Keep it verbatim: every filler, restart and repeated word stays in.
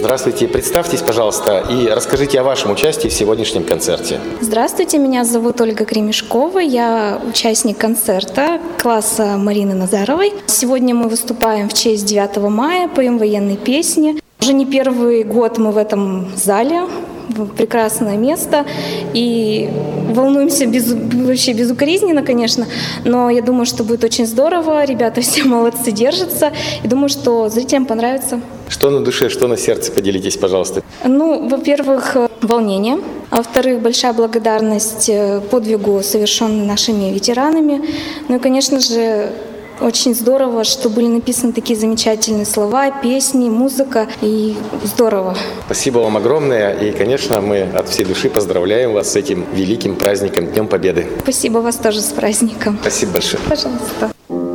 Здравствуйте, представьтесь, пожалуйста, и расскажите о вашем участии в сегодняшнем концерте. Здравствуйте, меня зовут Ольга Кремешкова, я участник концерта класса Марины Назаровой. Сегодня мы выступаем в честь девятого мая, поем военные песни. Уже не первый год мы в этом зале, прекрасное место, и волнуемся без, вообще безукоризненно, конечно, но я думаю, что будет очень здорово, ребята все молодцы, держатся, и думаю, что зрителям понравится. Что на душе, что на сердце, поделитесь, пожалуйста. Ну, во-первых, волнение, а во-вторых, большая благодарность подвигу, совершенному нашими ветеранами, ну и, конечно же, очень здорово, что были написаны такие замечательные слова, песни, музыка, и здорово. Спасибо вам огромное, и, конечно, мы от всей души поздравляем вас с этим великим праздником, Днем Победы. Спасибо, вас тоже с праздником. Спасибо большое. Пожалуйста.